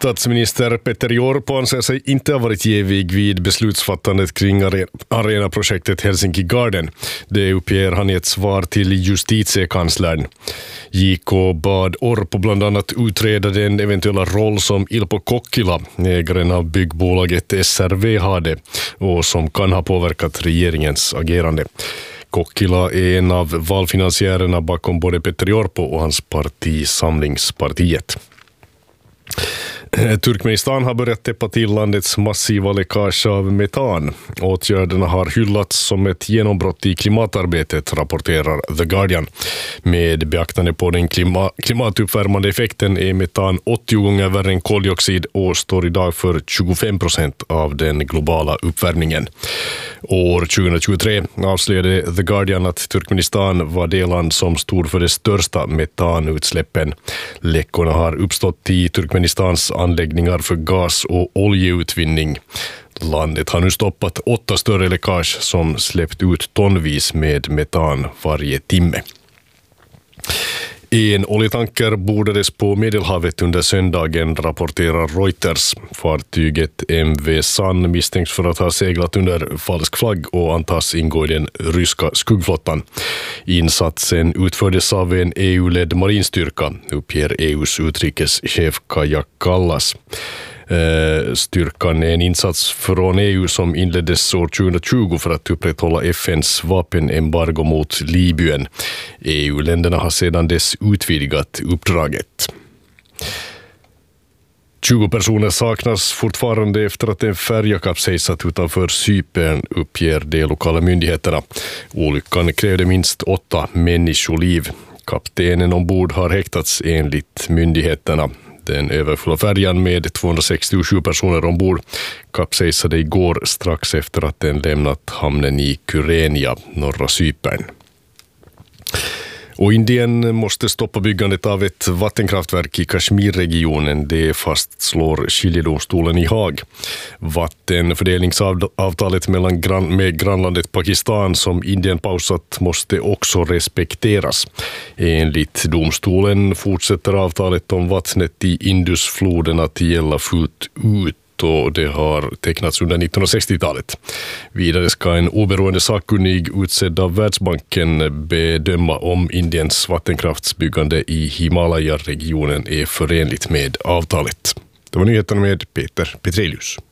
Statsminister Petteri Orpo anser sig inte ha varit jävig vid beslutsfattandet kring arenaprojektet Helsinki Garden. Det uppger han i ett svar till justitiekanslern. JK bad Orpo bland annat utreda den eventuella roll som Ilpo Kokkila, ägaren av byggbolaget SRV, hade och som kan ha påverkat regeringens agerande. Kokkila är en av valfinansiärerna bakom både Petteri Orpo och hans parti Samlingspartiet. Turkmenistan har börjat täppa till landets massiva läckage av metan. Åtgärderna har hyllats som ett genombrott i klimatarbetet, rapporterar The Guardian. Med beaktande på den klimatuppvärmande effekten är metan 80 gånger värre än koldioxid och står idag för 25% av den globala uppvärmningen. År 2023 avslöjade The Guardian att Turkmenistan var det land som stod för de största metanutsläppen. Läckorna har uppstått i Turkmenistans anläggningar för gas- och oljeutvinning. Landet har nu stoppat 8 större läckage som släppt ut tonvis med metan varje timme. En oljetanker bordades på Medelhavet under söndagen, rapporterar Reuters. Fartyget MV Sun misstänks för att ha seglat under falsk flagg och antas ingå i den ryska skuggflottan. Insatsen utfördes av en EU-ledd marinstyrka, uppger EUs utrikeschef Kaja Kallas. Styrkan är en insats från EU som inleddes år 2020 för att upprätthålla FNs vapenembargo mot Libyen. EU-länderna har sedan dess utvidgat uppdraget. 20 personer saknas fortfarande efter att en färja kapsejsat utanför Cypern, uppger de lokala myndigheterna. Olyckan krävde minst 8 människoliv. Kaptenen ombord har häktats enligt myndigheterna. Den överfulla färjan med 267 personer ombord kapsejsade igår strax efter att den lämnat hamnen i Kyrenia, norra Cypern. Och Indien måste stoppa byggandet av ett vattenkraftverk i Kashmirregionen. Det fastslår skiljedomstolen i Haag. Vattenfördelningsavtalet med grannlandet Pakistan som Indien pausat måste också respekteras. Enligt domstolen fortsätter avtalet om vattnet i Indusfloden att gälla fullt ut, och det har tecknats under 1960-talet. Vidare ska en oberoende sakkunnig utsedd av Världsbanken bedöma om Indiens vattenkraftsbyggande i Himalaya-regionen är förenligt med avtalet. Det var nyheterna med Peter Petrelius.